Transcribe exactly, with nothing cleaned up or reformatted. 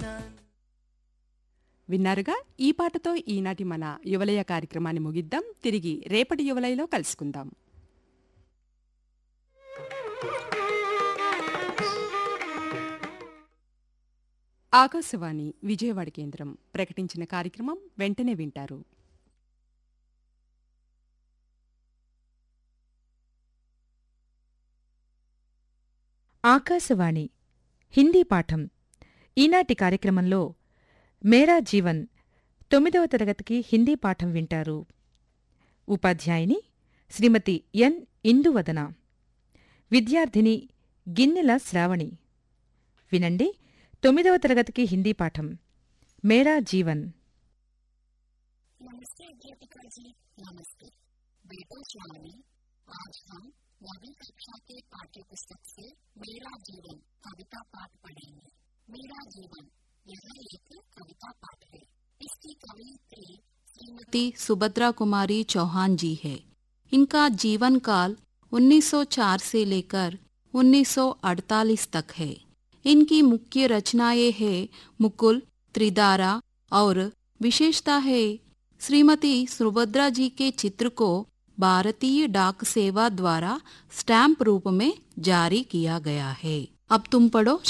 విన్నారుగా. ఈ పాటతో ఈనాటి మన యువలయ కార్యక్రమాన్ని ముగిద్దాం. తిరిగి రేపటి యువలయలో కలుసుకుందాం. ఆకాశవాణి విజయవాడ కేంద్రం ప్రకటించిన కార్యక్రమం వెంటనే వింటారు. ఆకాశవాణి హిందీ పాఠం. ఈనాటి కార్యక్రమంలో మేరా జీవన్ తొమ్మిదవ తరగతికి హిందీ పాఠం వింటారు. ఉపాధ్యాయుని శ్రీమతి ఎన్ ఇందువదన, విద్యార్థిని గిన్నెల శ్రావణి. వినండి తొమ్మిదవ తరగతికి హిందీ పాఠం మేరా జీవన్. नमस्ते अध्यापिका जी। नमस्ते बेटो श्रावणी, आज हम नवीं कक्षा के पाठ्य पुस्तक से मेरा जीवन कविता पाठ पढ़ेंगे। मेरा जीवन यह एक कविता पाठ है। इसकी कवयित्री श्रीमती सुभद्रा कुमारी चौहान जी है। इनका जीवन काल उन्नीस सौ चार से लेकर उन्नीस सौ अड़तालीस तक है। इनकी मुख्य रचनाएं हैं मुकुल, त्रिदारा और विशेषता है श्रीमती सुभद्रा जी के चित्र को भारतीय डाक सेवा द्वारा स्टैंप रूप में जारी किया गया है। अब तुम पढ़ो